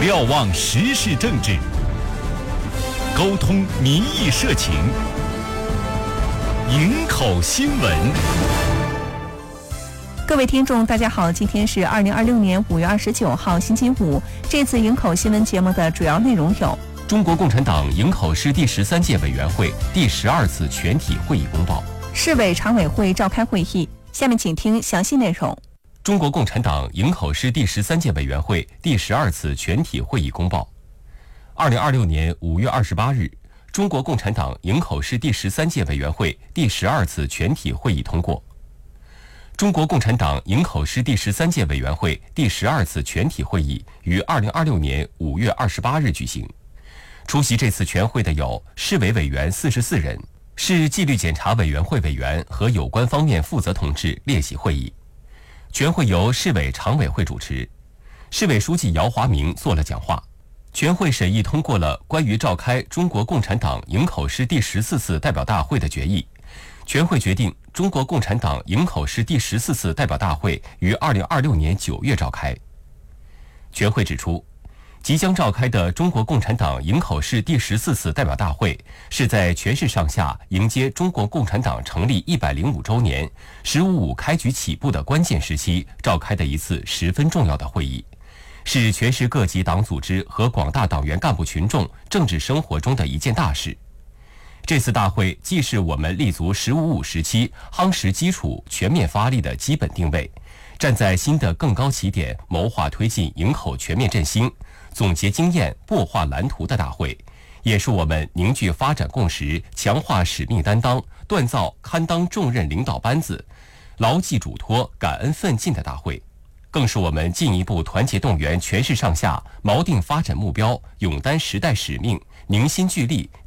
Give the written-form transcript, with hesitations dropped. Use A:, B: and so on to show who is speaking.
A: 瞭望时事政治，沟通民意社情，营口新闻。
B: 各位听众大家好，今天是2026年5月29号星期五。这次营口新闻节目的主要内容有：
C: 中国共产党营口市第13届委员会第12次全体会议公报，
B: 市委常委会召开会议。下面请听详细内容。
C: 中国共产党营口市第13届委员会第12次全体会议公报。2026年5月28日，中国共产党营口市第13届委员会第12次全体会议通过。中国共产党营口市第13届委员会第12次全体会议于2026年5月28日举行。出席这次全会的有市委委员44人，市纪律检查委员会委员和有关方面负责同志列席会议。全会由市委常委会主持，市委书记姚华明做了讲话。全会审议通过了关于召开中国共产党营口市第14次代表大会的决议。全会决定中国共产党营口市第14次代表大会于2026年9月召开。全会指出，即将召开的中国共产党营口市第14次代表大会是在全市上下迎接中国共产党成立105周年“15·5”开局起步的关键时期召开的一次十分重要的会议，是全市各级党组织和广大党员干部群众政治生活中的一件大事。这次大会既是我们立足“15·5”时期夯实基础、全面发力的基本定位，站在新的更高起点谋划推进营口全面振兴、总结经验、擘画蓝图的大会，也是我们凝聚发展共识、强化使命担当、锻造堪当重任领导班子、牢记嘱托、感恩奋进的大会，更是我们进一步团结动员全市上下，锚定发展目标，勇担时代使命，凝心聚力，